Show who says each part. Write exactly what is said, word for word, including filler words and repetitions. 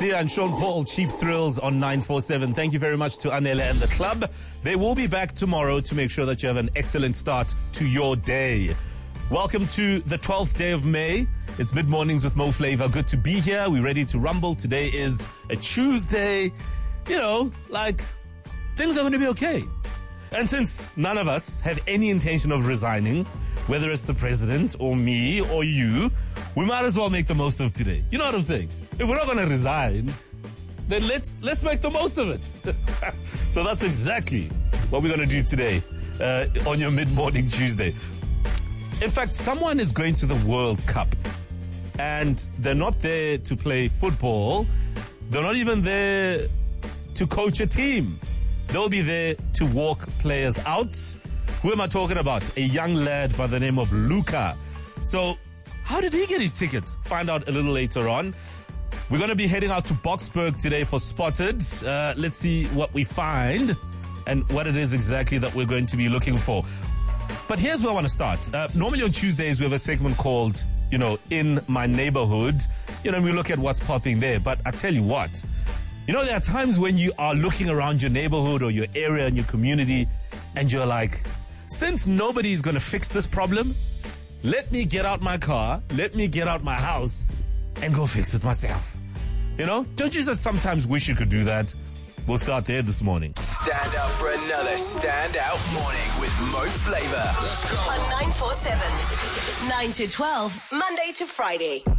Speaker 1: Sia and Sean Paul, Cheap Thrills on nine four seven. Thank you very much to Anela and the club. They will be back tomorrow to make sure that you have an excellent start to your day. Welcome to the twelfth day of May. It's mid-mornings with Mo Flavor. Good to be here. We're ready to rumble. Today is a Tuesday. You know, like, things are going to be okay. And since none of us have any intention of resigning, whether it's the president or me or you, we might as well make the most of today. You know what I'm saying? If we're not going to resign, then let's let's make the most of it. So that's exactly what we're going to do today uh, on your mid-morning Tuesday. In fact, someone is going to the World Cup, and they're not there to play football. They're not even there to coach a team. They'll be there to walk players out. Who am I talking about? A young lad by the name of Luca. So, how did he get his tickets? Find out a little later on. We're going to be heading out to Boksburg today for Spotted. Uh, let's see what we find and what it is exactly that we're going to be looking for. But here's where I want to start. Uh, normally on Tuesdays, we have a segment called, you know, In My Neighborhood. You know, we look at what's popping there. But I tell you what, you know, there are times when you are looking around your neighborhood or your area and your community, and you're like, since nobody's going to fix this problem, let me get out my car, let me get out my house and go fix it myself. You know, don't you just sometimes wish you could do that? We'll start there this morning.
Speaker 2: Stand up for another standout morning with Mo Flavor. Let's go.
Speaker 3: On nine four seven, nine to twelve, Monday to Friday.